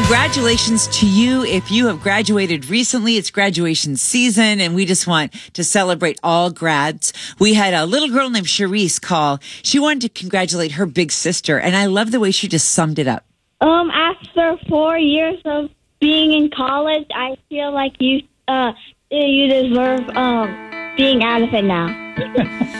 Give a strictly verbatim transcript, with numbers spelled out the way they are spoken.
Congratulations to you if you have graduated recently. It's graduation season, and we just want to celebrate all grads. We had a little girl named Charisse call. She wanted to congratulate her big sister, and I love the way she just summed it up. Um, after four years of being in college, I feel like you uh you deserve um being out of it now.